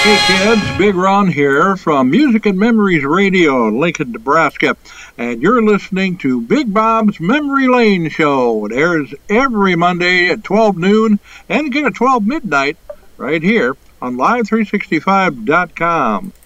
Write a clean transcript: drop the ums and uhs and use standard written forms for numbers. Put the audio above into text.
Hey kids, Big Ron here from Music and Memories Radio in Lincoln, Nebraska, and you're listening to Big Bob's Memory Lane Show. It airs every Monday at 12 noon and again at 12 midnight right here on Live365.com.